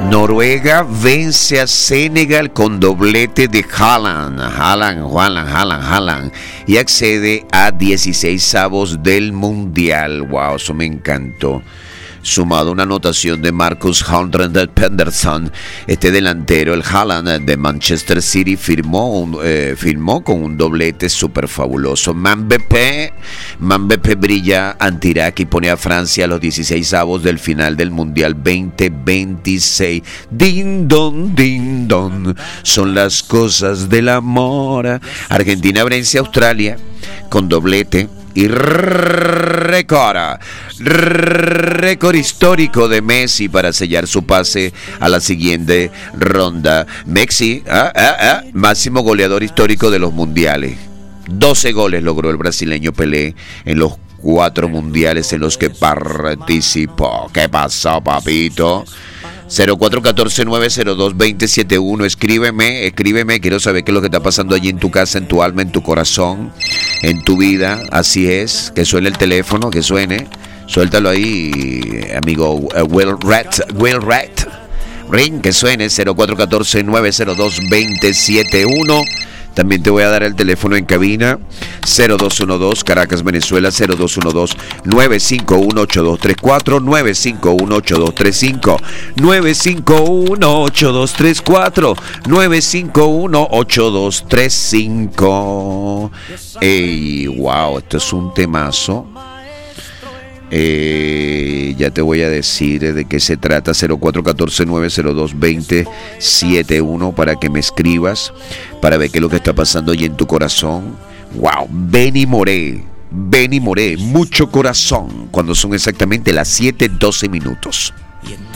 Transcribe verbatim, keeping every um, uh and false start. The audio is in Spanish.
Noruega vence a Senegal con doblete de Haaland, Haaland, Haaland, Haaland, Haaland, y accede a dieciseisavos del Mundial. Wow, eso me encantó. Sumado una anotación de Marcus Holmgren Penderson, este delantero, el Haaland de Manchester City, firmó, un, eh, firmó con un doblete súper fabuloso. Mbappé, Mbappé brilla ante Irak y pone a Francia a los dieciseisavos del final del Mundial veinte veintiséis. Din don, din don, son las cosas del amor. Argentina vence a Australia con doblete. Y récord, récord histórico de Messi para sellar su pase a la siguiente ronda. Messi, ah, ah, ah, máximo goleador histórico de los mundiales. doce goles logró el brasileño Pelé en los cuatro mundiales en los que participó. ¿Qué pasó, papito? cero cuatro uno cuatro nueve cero dos dos cero siete uno. Escríbeme, escríbeme. Quiero saber qué es lo que está pasando allí en tu casa, en tu alma, en tu corazón, en tu vida. Así es. Que suene el teléfono, que suene. Suéltalo ahí, amigo uh, Will Rat. Will Rat. Ring, que suene. cero cuatro uno cuatro nueve cero dos dos cero siete uno. También te voy a dar el teléfono en cabina, cero dos uno dos, Caracas, Venezuela, cero dos uno dos, nueve cinco uno, ocho dos tres cuatro, nueve cinco uno, ocho dos tres cinco, nueve cinco uno, ocho dos tres cuatro, nueve cinco uno, ocho dos tres cinco. Ey, wow, esto es un temazo. Eh, ya te voy a decir de qué se trata. Cero cuatro uno cuatro nueve cero dos dos cero siete uno para que me escribas, para ver qué es lo que está pasando allí en tu corazón. Wow, Benny Moré, Benny Moré, mucho corazón, cuando son exactamente las siete doce minutos.